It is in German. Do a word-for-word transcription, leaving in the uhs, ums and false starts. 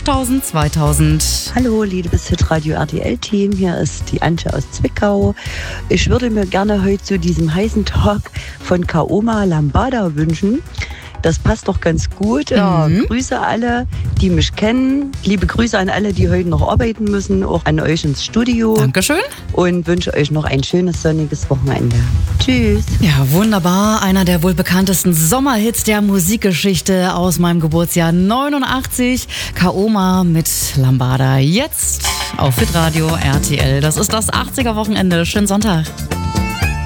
fünftausend, zweitausend. Hallo, liebes Hitradio R T L-Team, hier ist die Antje aus Zwickau. Ich würde mir gerne heute zu diesem heißen Tag von Kaoma Lambada wünschen. Das passt doch ganz gut. Ja, mhm. Grüße alle, die mich kennen. Liebe Grüße an alle, die heute noch arbeiten müssen, auch an euch ins Studio. Dankeschön. Und wünsche euch noch ein schönes sonniges Wochenende. Tschüss. Ja, wunderbar. Einer der wohl bekanntesten Sommerhits der Musikgeschichte aus meinem Geburtsjahr neunundachtzig. Kaoma mit Lambada. Jetzt auf Hitradio R T L. Das ist das achtziger Wochenende. Schönen Sonntag.